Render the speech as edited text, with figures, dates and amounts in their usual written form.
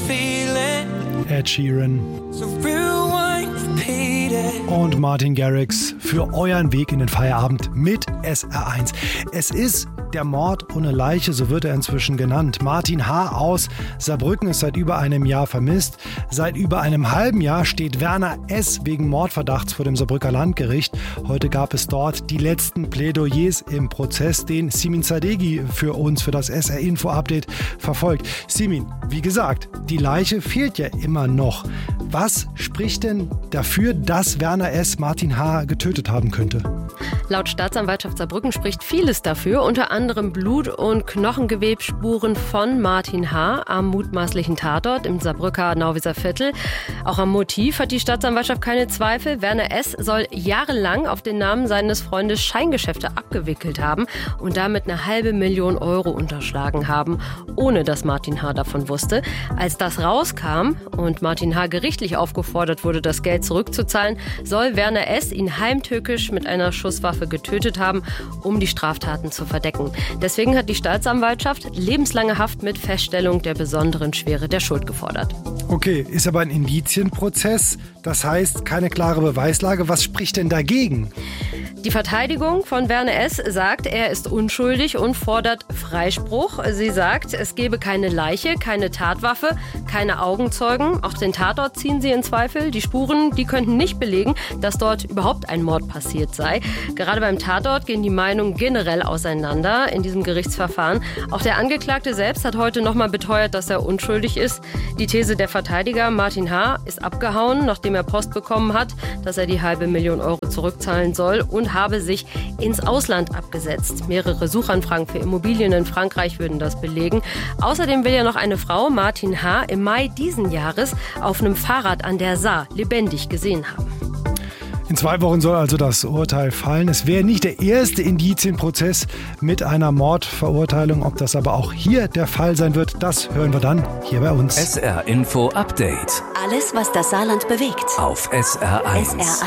Ed Sheeran und Martin Garrix für euren Weg in den Feierabend mit SR1. Es ist der Mord ohne Leiche, so wird er inzwischen genannt. Martin H. aus Saarbrücken ist seit über einem Jahr vermisst. Seit über einem halben Jahr steht Werner S. wegen Mordverdachts vor dem Saarbrücker Landgericht. Heute gab es dort die letzten Plädoyers im Prozess, den Simin Zadegi für uns, für das SR-Info-Update verfolgt. Simin, wie gesagt, die Leiche fehlt ja immer noch. Was spricht denn dafür, dass Werner S. Martin H. getötet haben könnte? Laut Staatsanwaltschaft Saarbrücken spricht vieles dafür, unter anderem Blut- und Knochengewebsspuren von Martin H. am mutmaßlichen Tatort im Saarbrücker Nauwieser Viertel. Auch am Motiv hat die Staatsanwaltschaft keine Zweifel. Werner S. soll jahrelang auf den Namen seines Freundes Scheingeschäfte abgewickelt haben und damit 500.000 Euro unterschlagen haben, ohne dass Martin H. davon wusste. Als das rauskam und Martin H. gerichtlich aufgefordert wurde, das Geld zurückzuzahlen, soll Werner S. ihn heimtückisch mit einer Schusswaffe getötet haben, um die Straftaten zu verdecken. Deswegen hat die Staatsanwaltschaft lebenslange Haft mit Feststellung der besonderen Schwere der Schuld gefordert. Okay, ist aber ein Indizienprozess, das heißt keine klare Beweislage. Was spricht denn dagegen? Die Verteidigung von Werner S. sagt, er ist unschuldig und fordert Freispruch. Sie sagt, es gebe keine Leiche, keine Tatwaffe, keine Augenzeugen. Auch den Tatort ziehen sie in Zweifel. Die Spuren, die könnten nicht belegen, dass dort überhaupt ein Mord passiert sei. Gerade beim Tatort gehen die Meinungen generell auseinander in diesem Gerichtsverfahren. Auch der Angeklagte selbst hat heute nochmal beteuert, dass er unschuldig ist. Die These der Verteidiger, Martin H., ist abgehauen, nachdem er Post bekommen hat, dass er die 500.000 Euro zurückzahlen soll und habe sich ins Ausland abgesetzt. Mehrere Suchanfragen für Immobilien in Frankreich würden das belegen. Außerdem will ja noch eine Frau, Martin H., im Mai diesen Jahres auf einem Fahrrad an der Saar lebendig gesehen haben. In 2 Wochen soll also das Urteil fallen. Es wäre nicht der erste Indizienprozess mit einer Mordverurteilung. Ob das aber auch hier der Fall sein wird, das hören wir dann hier bei uns. SR Info Update. Alles, was das Saarland bewegt. Auf SR1.